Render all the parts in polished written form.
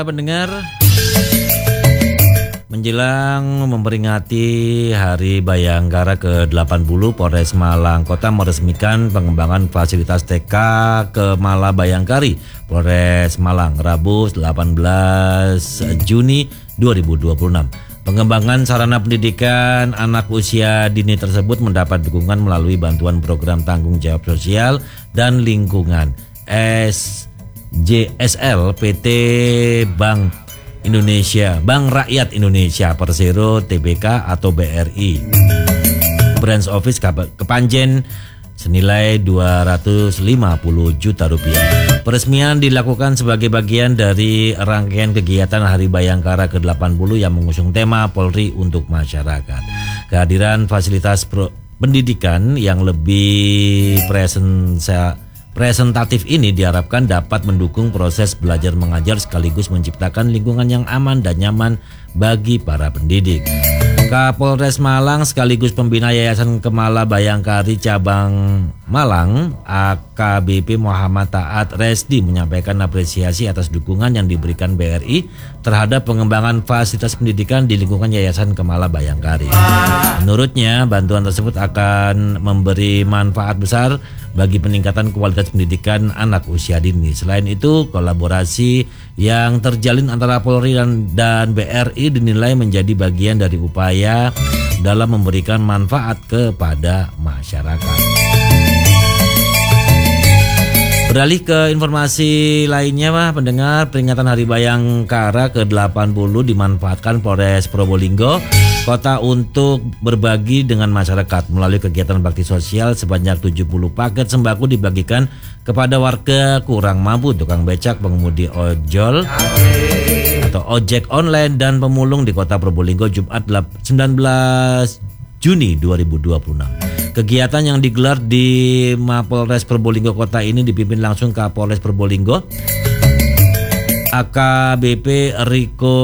Pendengar, menjelang memperingati Hari Bayangkara ke-80, Polres Malang Kota meresmikan pengembangan fasilitas TK Kemala Bayangkari Polres Malang Rabu 18 Juni 2026. Pengembangan sarana pendidikan anak usia dini tersebut mendapat dukungan melalui bantuan program tanggung jawab sosial dan lingkungan SJSL PT Bank Rakyat Indonesia Persero Tbk atau BRI Branch Office Kepanjen senilai 250 juta rupiah. Peresmian dilakukan sebagai bagian dari rangkaian kegiatan Hari Bayangkara ke-80 yang mengusung tema Polri untuk Masyarakat. Kehadiran fasilitas pendidikan yang lebih presentatif ini diharapkan dapat mendukung proses belajar mengajar sekaligus menciptakan lingkungan yang aman dan nyaman bagi para pendidik. Kapolres Malang sekaligus pembina Yayasan Kemala Bayangkari Cabang Malang AKBP Muhammad Taat Resdi menyampaikan apresiasi atas dukungan yang diberikan BRI terhadap pengembangan fasilitas pendidikan di lingkungan Yayasan Kemala Bayangkari. Menurutnya, bantuan tersebut akan memberi manfaat besar bagi peningkatan kualitas pendidikan anak usia dini. Selain itu, kolaborasi yang terjalin antara Polri dan BRI dinilai menjadi bagian dari upaya dalam memberikan manfaat kepada masyarakat. Beralih ke informasi lainnya, pendengar, peringatan Hari Bayangkara ke-80 dimanfaatkan Polres Probolinggo Kota untuk berbagi dengan masyarakat melalui kegiatan bakti sosial. Sebanyak 70 paket sembako dibagikan kepada warga kurang mampu, tukang becak, pengemudi ojol atau ojek online dan pemulung di Kota Probolinggo Jumat 19 Juni 2026. Kegiatan yang digelar di Mapolres Probolinggo Kota ini dipimpin langsung Kapolres Probolinggo AKBP Riko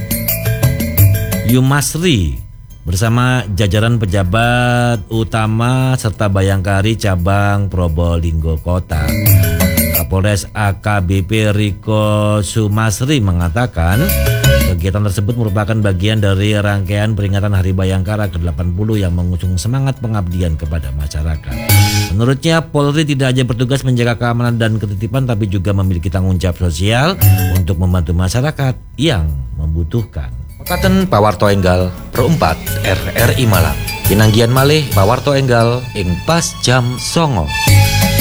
Yumasri bersama jajaran pejabat utama serta Bayangkari Cabang Probolinggo Kota. Kapolres AKBP Riko Sumasri mengatakan kegiatan tersebut merupakan bagian dari rangkaian peringatan Hari Bayangkara ke-80 yang mengusung semangat pengabdian kepada masyarakat. Menurutnya, Polri tidak hanya bertugas menjaga keamanan dan ketitipan, tapi juga memiliki tanggung jawab sosial untuk membantu masyarakat yang membutuhkan. Mekaten Pawarto Enggal Perumpat RRI Malang. Pinanggian malih Pawarto Enggal ing pas jam 09.00.